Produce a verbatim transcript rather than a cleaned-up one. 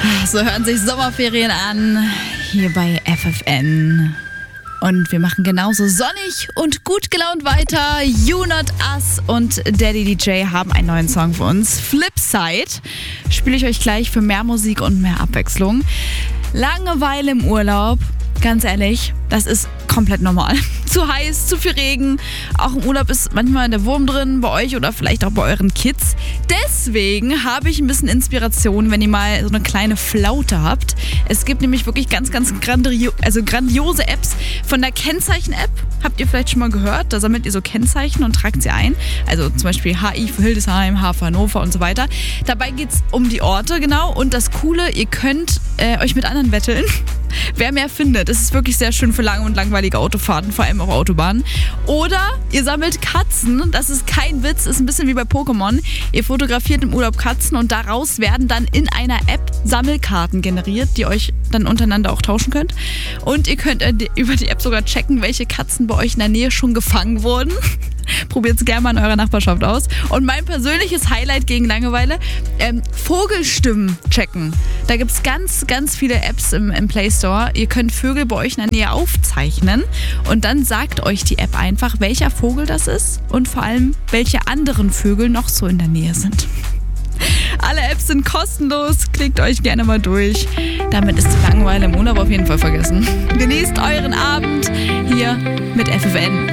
So hören sich Sommerferien an, hier bei F F N. Und wir machen genauso sonnig und gut gelaunt weiter. You Not Us und Daddy D J haben einen neuen Song für uns. Flipside spiele ich euch gleich für mehr Musik und mehr Abwechslung. Langeweile im Urlaub, ganz ehrlich, das ist komplett normal. Zu heiß, zu viel Regen. Auch im Urlaub ist manchmal der Wurm drin bei euch oder vielleicht auch bei euren Kids. Deswegen habe ich ein bisschen Inspiration, wenn ihr mal so eine kleine Flaute habt. Es gibt nämlich wirklich ganz, ganz grandio- also grandiose Apps von der Kennzeichen-App. Habt ihr vielleicht schon mal gehört? Da sammelt ihr so Kennzeichen und tragt sie ein. Also zum Beispiel H I für Hildesheim, H für Hannover und so weiter. Dabei geht es um die Orte, genau. Und das Coole, ihr könnt äh, euch mit anderen betteln. Wer mehr findet. Das ist wirklich sehr schön für lange und langweilige Autofahrten, vor allem auf Autobahnen. Oder ihr sammelt Katzen. Das ist kein Witz, ist ein bisschen wie bei Pokémon. Ihr fotografiert im Urlaub Katzen und daraus werden dann in einer App Sammelkarten generiert, die euch dann untereinander auch tauschen könnt. Und ihr könnt über die App sogar checken, welche Katzen bei euch in der Nähe schon gefangen wurden. Probiert es gerne mal in eurer Nachbarschaft aus. Und mein persönliches Highlight gegen Langeweile, ähm, Vogelstimmen checken. Da gibt es ganz, ganz viele Apps im, im Play Store. Ihr könnt Vögel bei euch in der Nähe aufzeichnen und dann sagt euch die App einfach, welcher Vogel das ist und vor allem, welche anderen Vögel noch so in der Nähe sind. Alle Apps sind kostenlos, klickt euch gerne mal durch. Damit ist die Langeweile im Urlaub auf jeden Fall vergessen. Genießt euren Abend hier mit F F N.